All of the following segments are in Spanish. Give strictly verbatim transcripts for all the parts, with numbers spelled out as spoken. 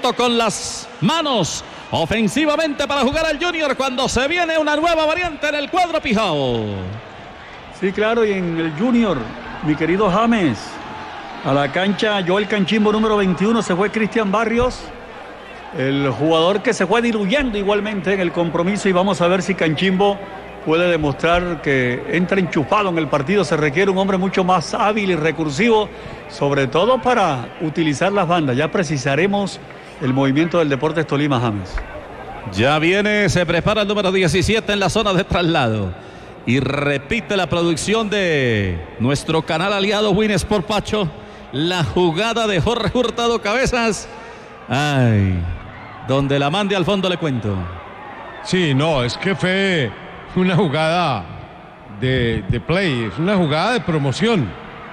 movimiento con las manos ofensivamente para jugar al Junior cuando se viene una nueva variante en el cuadro Pijao. Sí, claro, y en el Junior, mi querido James, a la cancha Joel Canchimbo número veintiuno se fue Cristian Barrios, el jugador que se fue diluyendo igualmente en el compromiso, y vamos a ver si Canchimbo puede demostrar que entra enchufado en el partido. Se requiere un hombre mucho más hábil y recursivo, sobre todo para utilizar las bandas. Ya precisaremos el movimiento del Deportes Tolima, James. Ya viene, se prepara el número diecisiete en la zona de traslado. Y repite la producción de nuestro canal aliado Win Sport Pacho. La jugada de Jorge Hurtado Cabezas. Ay, donde la mande al fondo le cuento. Sí, no, es que fue una jugada de, de play, es una jugada de promoción,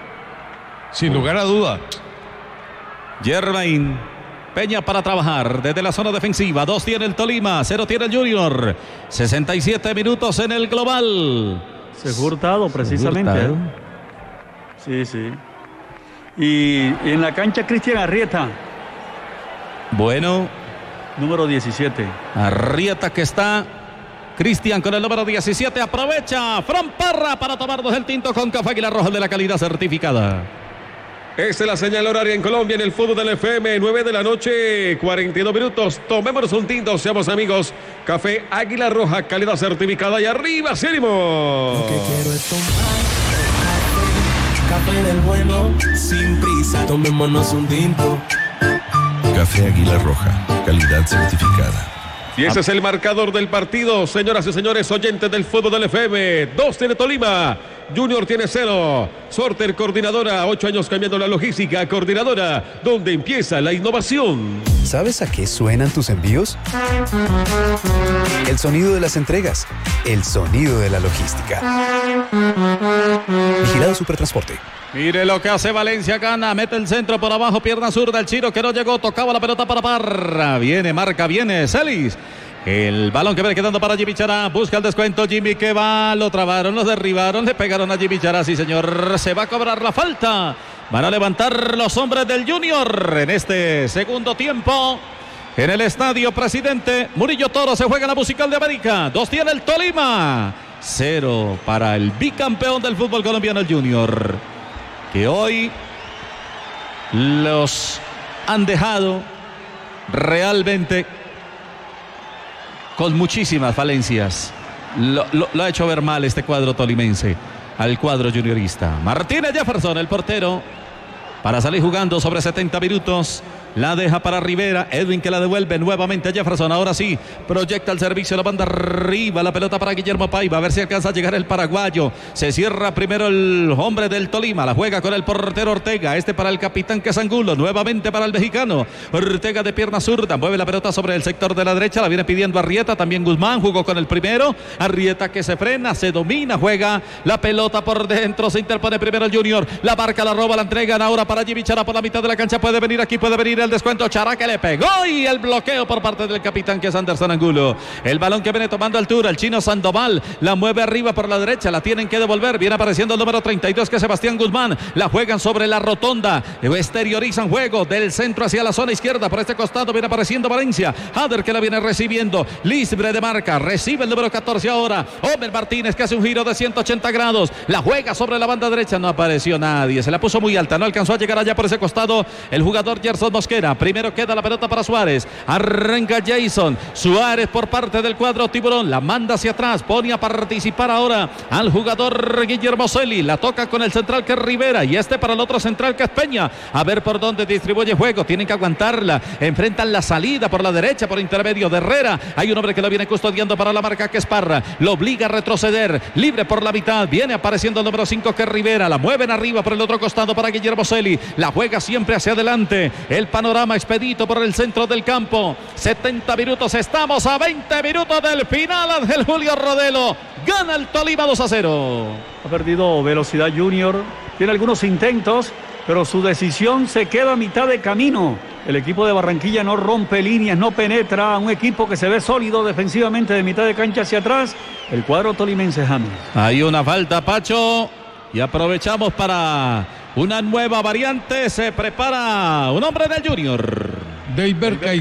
sin lugar a duda. Germain Peña para trabajar desde la zona defensiva. Dos tiene el Tolima, cero tiene el Junior. sesenta y siete minutos en el global. Se Hurtado, precisamente. Hurtado. Sí, sí. Y, y en la cancha Cristian Arrieta. Bueno. Número diecisiete. Arrieta que está. Cristian con el número diecisiete. Aprovecha Fran Parra para tomarnos el tinto con Café Águila Roja de la calidad certificada. Esta es la señal horaria en Colombia en el fútbol del F M, nueve de la noche, cuarenta y dos minutos. Tomémonos un tinto, seamos amigos. Café Águila Roja, calidad certificada, y arriba, seguimos. Lo que quiero es tomar café del bueno, sin prisa. Tomémonos un tinto. Café Águila Roja, calidad certificada. Y ese es el marcador del partido, señoras y señores oyentes del fútbol del F M. Dos tiene Tolima, Junior tiene cero. Sorter, coordinadora, ocho años cambiando la logística. Coordinadora, donde empieza la innovación. ¿Sabes a qué suenan tus envíos? El sonido de las entregas, el sonido de la logística. Vigilado Supertransporte. Mire lo que hace Valencia, gana, mete el centro por abajo, pierna zurda, el Chiro que no llegó, tocaba la pelota para Parra, viene, marca, viene, Celis. El balón que viene quedando para Jimmy Chará, busca el descuento, Jimmy que va, lo trabaron, lo derribaron, le pegaron a Jimmy Chará, sí señor, se va a cobrar la falta. Van a levantar los hombres del Junior en este segundo tiempo. En el estadio Presidente Murillo Toro se juega la Musical de América, dos tiene el Tolima, cero para el bicampeón del fútbol colombiano, el Junior, que hoy los han dejado realmente con muchísimas falencias. Lo, lo, lo ha hecho ver mal este cuadro tolimense al cuadro juniorista. Martínez Jefferson, el portero, para salir jugando sobre setenta minutos. La deja para Rivera, Edwin que la devuelve nuevamente a Jefferson, ahora sí, proyecta el servicio, la banda arriba, la pelota para Guillermo Paiva, a ver si alcanza a llegar el paraguayo, se cierra primero el hombre del Tolima, la juega con el portero Ortega, este para el capitán Quesangulo, nuevamente para el mexicano, Ortega de pierna zurda, mueve la pelota sobre el sector de la derecha, la viene pidiendo Arrieta, también Guzmán, jugó con el primero, Arrieta que se frena, se domina, juega la pelota por dentro, se interpone primero el Junior, la marca, la roba, la entregan ahora para Jimmy Chará por la mitad de la cancha, puede venir aquí, puede venir el descuento, Chará que le pegó y el bloqueo por parte del capitán que es Anderson Angulo. El balón que viene tomando altura, el chino Sandoval la mueve arriba por la derecha, la tienen que devolver, viene apareciendo el número treinta y dos que es Sebastián Guzmán, la juegan sobre la rotonda, exteriorizan juego del centro hacia la zona izquierda, por este costado viene apareciendo Valencia, Hader que la viene recibiendo, libre de marca, recibe el número catorce ahora, Homer Martínez que hace un giro de ciento ochenta grados, la juega sobre la banda derecha, no apareció nadie, se la puso muy alta, no alcanzó a llegar allá por ese costado el jugador Gerson Mosquera. Primero queda la pelota para Suárez, arranca Jason Suárez por parte del cuadro Tiburón, la manda hacia atrás, pone a participar ahora al jugador Guillermo Celi, la toca con el central que es Rivera y este para el otro central que es Peña, a ver por dónde distribuye juego, tienen que aguantarla, enfrentan la salida por la derecha por intermedio de Herrera, hay un hombre que lo viene custodiando para la marca que es Parra, lo obliga a retroceder, libre por la mitad, viene apareciendo el número cinco que es Rivera, la mueven arriba por el otro costado para Guillermo Celi, la juega siempre hacia adelante, el panorama expedito por el centro del campo, setenta minutos, estamos a veinte minutos del final, Ángel Julio Rodelo, gana el Tolima dos a cero. Ha perdido velocidad Junior, tiene algunos intentos, pero su decisión se queda a mitad de camino. El equipo de Barranquilla no rompe líneas, no penetra, un equipo que se ve sólido defensivamente de mitad de cancha hacia atrás, el cuadro tolimense, James. Hay una falta, Pacho, y aprovechamos para una nueva variante, se prepara un hombre del Junior. David